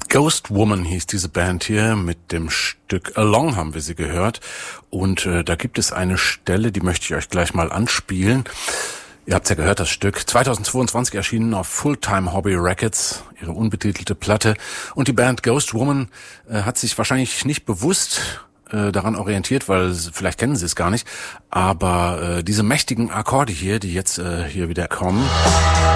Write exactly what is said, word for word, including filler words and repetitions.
Ghost Woman hieß diese Band hier, mit dem Stück Along haben wir sie gehört. Und äh, da gibt es eine Stelle, die möchte ich euch gleich mal anspielen. Ihr habt's ja gehört, das Stück. zweitausendzweiundzwanzig erschienen auf Fulltime Hobby Records, ihre unbetitelte Platte. Und die Band Ghost Woman äh, hat sich wahrscheinlich nicht bewusst äh, daran orientiert, weil vielleicht kennen sie es gar nicht. Aber äh, diese mächtigen Akkorde hier, die jetzt äh, hier wieder kommen...